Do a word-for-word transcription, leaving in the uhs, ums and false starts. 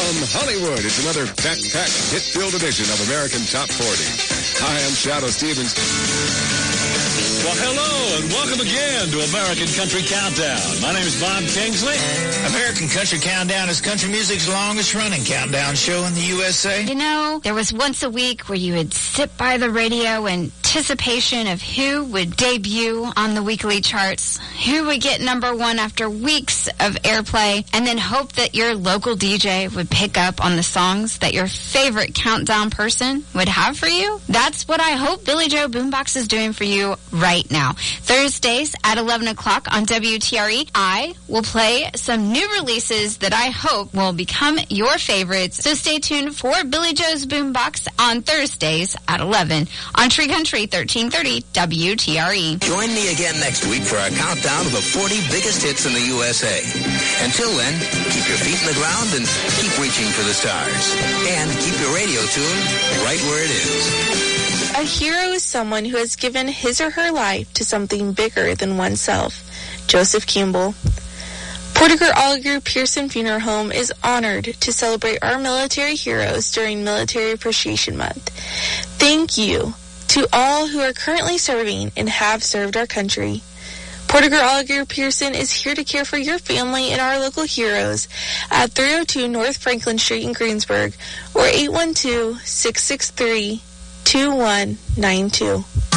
From Hollywood, it's another backpack hit-filled edition of American Top forty. Hi, I'm Shadow Stevens. Well, hello, and welcome again to American Country Countdown. My name is Bob Kingsley. American Country Countdown is country music's longest-running countdown show in the U S A. You know, there was once a week where you would sit by the radio in anticipation of who would debut on the weekly charts, who would get number one after weeks of airplay, and then hope that your local D J would pick up on the songs that your favorite countdown person would have for you. That's what I hope Billy Joe Boombox is doing for you right now. Thursdays at eleven o'clock on W T R E, I will play some new releases that I hope will become your favorites. So stay tuned for Billy Joe's Boombox on Thursdays at eleven on Tree Country thirteen thirty W T R E. Join me again next week for our countdown of the forty biggest hits in the U S A. Until then, keep your feet in the ground and keep reaching for the stars. And keep your radio tuned right where it is. A hero is someone who has given his or her life to something bigger than oneself. Joseph Campbell. Porter Oliver Pearson Funeral Home is honored to celebrate our military heroes during Military Appreciation Month. Thank you to all who are currently serving and have served our country. Porter Oliver Pearson is here to care for your family and our local heroes at three oh two North Franklin Street in Greensburg or eight one two, six six three, two one nine two.